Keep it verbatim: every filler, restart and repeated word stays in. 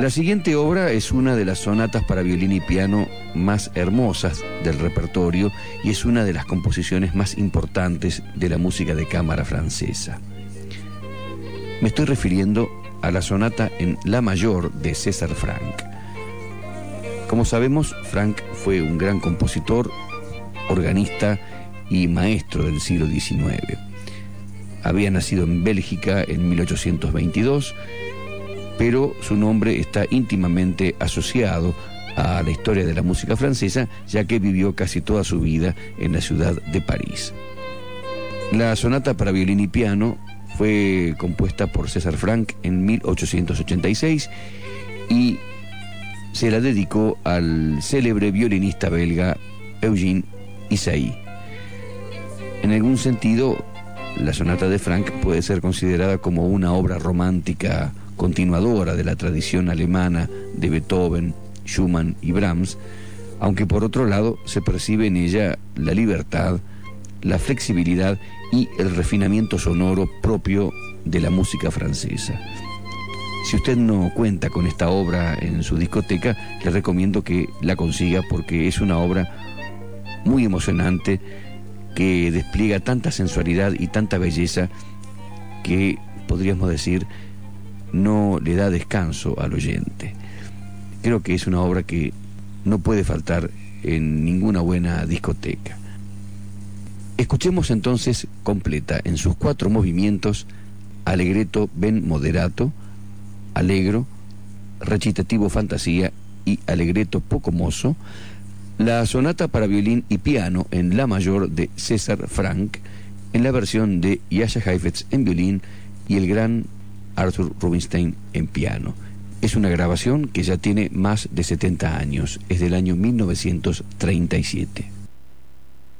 La siguiente obra es una de las sonatas para violín y piano más hermosas del repertorio y es una de las composiciones más importantes de la música de cámara francesa. Me estoy refiriendo a la sonata en la mayor de César Franck. Como sabemos, Franck fue un gran compositor, organista y maestro del siglo diecinueve. Había nacido en Bélgica en mil ochocientos veintidós, pero su nombre está íntimamente asociado a la historia de la música francesa, ya que vivió casi toda su vida en la ciudad de París. La sonata para violín y piano fue compuesta por César Franck en mil ochocientos ochenta y seis y se la dedicó al célebre violinista belga Eugène Ysaÿe. En algún sentido, la sonata de Franck puede ser considerada como una obra romántica continuadora de la tradición alemana de Beethoven, Schumann y Brahms, aunque por otro lado se percibe en ella la libertad, la flexibilidad y el refinamiento sonoro propio de la música francesa. Si usted no cuenta con esta obra en su discoteca, le recomiendo que la consiga porque es una obra muy emocionante que despliega tanta sensualidad y tanta belleza que, podríamos decir, no le da descanso al oyente. Creo que es una obra que no puede faltar en ninguna buena discoteca. Escuchemos entonces completa en sus cuatro movimientos: allegretto ben moderato, allegro, recitativo fantasía y allegretto poco mosso, la sonata para violín y piano en la mayor de César Franck, en la versión de Jascha Heifetz en violín y el gran Arthur Rubinstein en piano. Es una grabación que ya tiene más de setenta años, es del año mil novecientos treinta y siete.